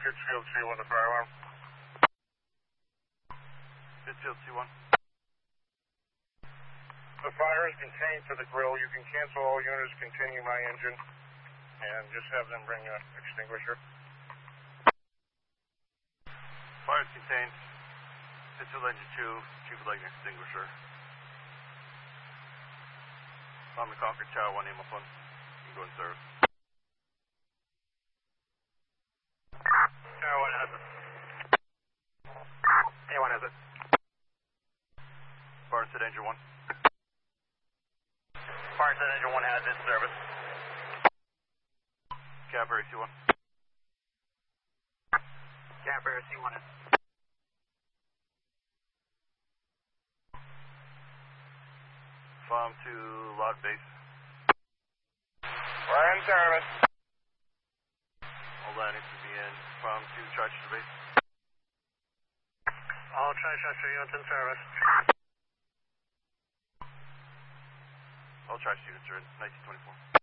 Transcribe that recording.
Pittsfield C1 to fire alarm. Pittsfield C1. The fire is contained to the grill. You can cancel all units, continue my engine, and just have them bring an extinguisher. Fire is contained. Pittsfield engine 2, chief would like an extinguisher. I'm the Concord Tower 1, name up on. You can go in service. Tower 1 has it. A1 has it. Barnstead engine 1. Barnstead engine 1 has it in service. Cadbury C1. Cadbury C1 is. Farm to Lod Base. We're in service. All landings to be in. Farm to Chichester Base. All Chichester units in service. All Chichester units are in 1924.